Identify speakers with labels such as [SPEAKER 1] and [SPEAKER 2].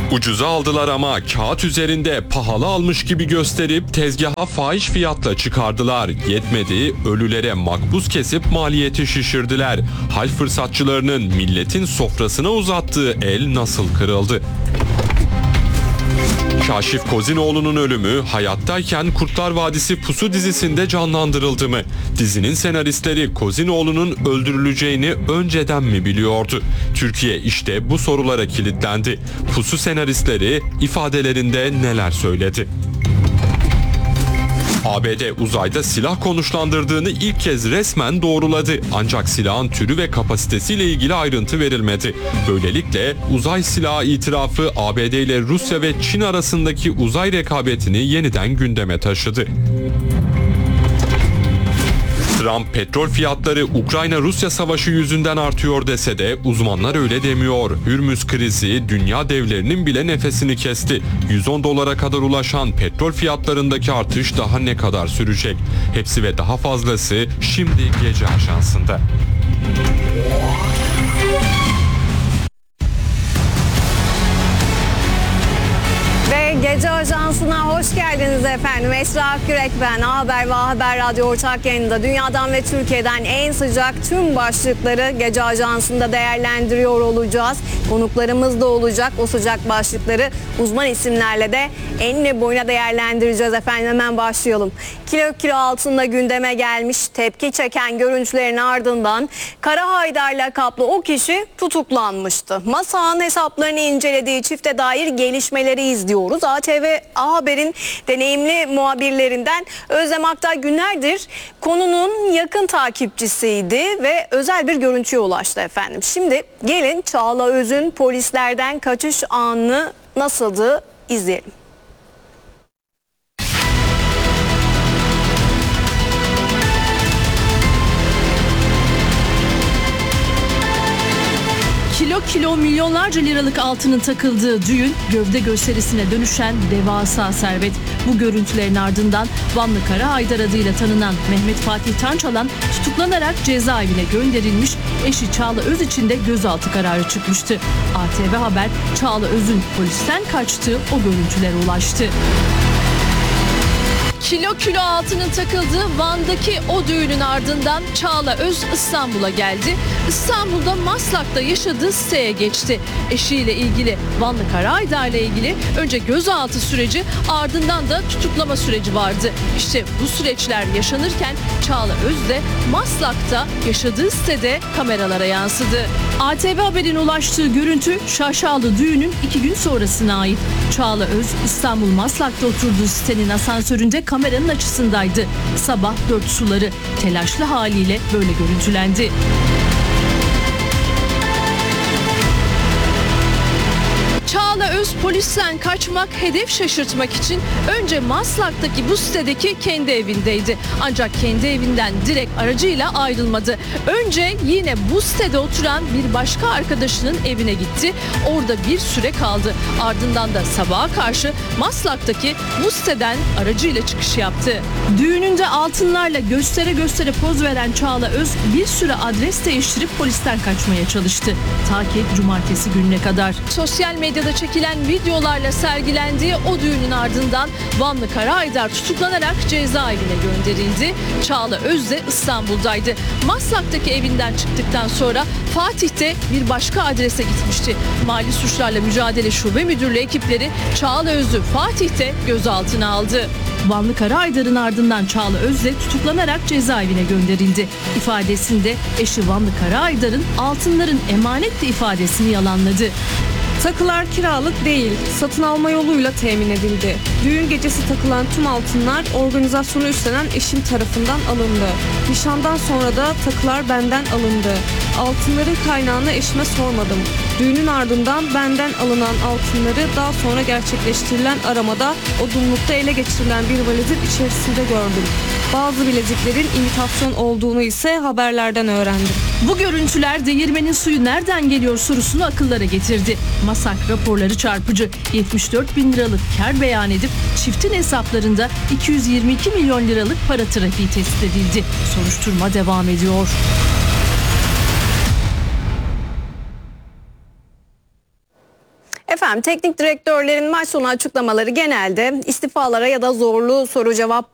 [SPEAKER 1] Ucuza aldılar ama kağıt üzerinde pahalı almış gibi gösterip tezgaha fahiş fiyatla çıkardılar. Yetmedi, ölülere makbuz kesip maliyeti şişirdiler. Hal fırsatçılarının milletin sofrasına uzattığı el nasıl kırıldı? Kaşif Kozinoğlu'nun ölümü hayattayken Kurtlar Vadisi Pusu dizisinde canlandırıldı mı? Dizinin senaristleri Kozinoğlu'nun öldürüleceğini önceden mi biliyordu? Türkiye işte bu sorulara kilitlendi. Pusu senaristleri ifadelerinde neler söyledi? ABD uzayda silah konuşlandırdığını ilk kez resmen doğruladı. Ancak silahın türü ve kapasitesiyle ilgili ayrıntı verilmedi. Böylelikle uzay silahı itirafı ABD ile Rusya ve Çin arasındaki uzay rekabetini yeniden gündeme taşıdı. Trump petrol fiyatları Ukrayna-Rusya savaşı yüzünden artıyor dese de uzmanlar öyle demiyor. Hürmüz krizi dünya devlerinin bile nefesini kesti. 110 dolara kadar ulaşan petrol fiyatlarındaki artış daha ne kadar sürecek? Hepsi ve daha fazlası şimdi Gece Ajansı'nda.
[SPEAKER 2] Gece Ajansı'na hoş geldiniz efendim. Esra Akgürek ben. Haber ve Haber Radyo ortak yayında dünyadan ve Türkiye'den en sıcak tüm başlıkları Gece Ajansı'nda değerlendiriyor olacağız. Konuklarımız da olacak. O sıcak başlıkları uzman isimlerle de enine boyuna değerlendireceğiz efendim. Hemen başlayalım. Kilo altında gündeme gelmiş, tepki çeken görüntülerin ardından Kara Haydar'la kaplı o kişi tutuklanmıştı. Masa'nın hesaplarını incelediği çifte dair gelişmeleri izliyoruz. ATV Haber'in deneyimli muhabirlerinden Özlem Aktay günlerdir konunun yakın takipçisiydi ve özel bir görüntüye ulaştı efendim. Şimdi gelin Çağla Öz'ün polislerden kaçış anını nasıldı izleyelim.
[SPEAKER 3] Kilo milyonlarca liralık altının takıldığı düğün gövde gösterisine dönüşen devasa servet. Bu görüntülerin ardından Vanlı Kara Haydar adıyla tanınan Mehmet Fatih Tançalan tutuklanarak cezaevine gönderilmiş, eşi Çağla Öz için de gözaltı kararı çıkmıştı. ATV Haber Çağla Öz'ün polisten kaçtığı o görüntülere ulaştı. Kilo altının takıldığı Van'daki o düğünün ardından Çağla Öz İstanbul'a geldi. İstanbul'da Maslak'ta yaşadığı siteye geçti. Eşiyle ilgili, Vanlı Kara Haydar'la ilgili önce gözaltı süreci, ardından da tutuklama süreci vardı. İşte bu süreçler yaşanırken Çağla Öz de Maslak'ta yaşadığı sitede kameralara yansıdı. ATV Haber'in ulaştığı görüntü şaşalı düğünün 2 gün sonrasına ait. Çağla Öz İstanbul Maslak'ta oturduğu sitenin asansöründe kameranın açısındaydı. Sabah 4 suları telaşlı haliyle böyle görüntülendi. Çağla Öz polisten kaçmak, hedef şaşırtmak için önce Maslak'taki bu sitedeki kendi evindeydi. Ancak kendi evinden direkt aracıyla ayrılmadı. Önce yine bu sitede oturan bir başka arkadaşının evine gitti. Orada bir süre kaldı. Ardından da sabaha karşı Maslak'taki bu siteden aracıyla çıkış yaptı. Düğününde altınlarla göstere poz veren Çağla Öz bir süre adres değiştirip polisten kaçmaya çalıştı. Ta ki cumartesi gününe kadar. Sosyal medyada çekilen videolarla sergilendiği o düğünün ardından Vanlı Kara Haydar tutuklanarak cezaevine gönderildi. Çağla Öz de İstanbul'daydı. Maslak'taki evinden çıktıktan sonra Fatih'te bir başka adrese gitmişti. Mali Suçlarla Mücadele Şube Müdürlüğü ekipleri Çağla Öz'ü Fatih'te gözaltına aldı. Vanlı Kara Haydar'ın ardından Çağla Öz de tutuklanarak cezaevine gönderildi. İfadesinde eşi Vanlı Kara Haydar'ın altınların emanetti ifadesini yalanladı.
[SPEAKER 4] Takılar kiralık değil, satın alma yoluyla temin edildi. Düğün gecesi takılan tüm altınlar organizasyonu üstlenen eşim tarafından alındı. Nişandan sonra da takılar benden alındı. Altınların kaynağını eşime sormadım. Düğünün ardından benden alınan altınları daha sonra gerçekleştirilen aramada o dumlukta ele geçirilen bir valizin içerisinde gördüm. Bazı bileziklerin imitasyon olduğunu ise haberlerden öğrendim.
[SPEAKER 3] Bu görüntüler değirmenin suyu nereden geliyor sorusunu akıllara getirdi. Masak raporları çarpıcı. 74 bin liralık kar beyan edip çiftin hesaplarında 222 milyon liralık para trafiği tespit edildi. Soruşturma devam ediyor.
[SPEAKER 2] Efendim teknik direktörlerin maç sonu açıklamaları genelde istifalara ya da zorlu soru cevap